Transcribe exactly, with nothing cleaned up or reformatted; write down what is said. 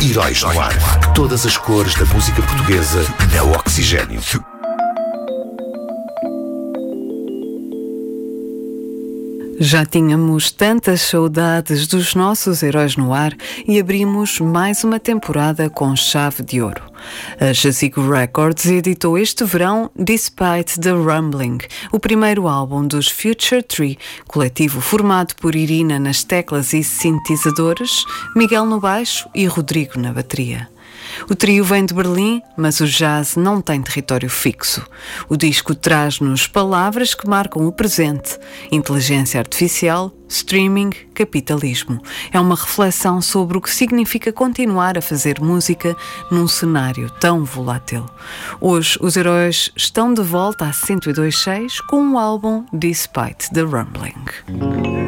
Heróis no Ar. Todas as cores da música portuguesa na Oxigênio. Já tínhamos tantas saudades dos nossos Heróis no Ar e abrimos mais uma temporada com chave de ouro. A Jazigo Records editou este verão Despite the Rumbling, o primeiro álbum dos Future Tree, coletivo formado por Irina nas teclas e sintetizadores, Miguel no baixo e Rodrigo na bateria. O trio vem de Berlim, mas o jazz não tem território fixo. O disco traz-nos palavras que marcam o presente: inteligência artificial, streaming, capitalismo. É uma reflexão sobre o que significa continuar a fazer música num cenário tão volátil. Hoje, os Heróis estão de volta a cento e dois ponto seis com o álbum Despite the Rumbling.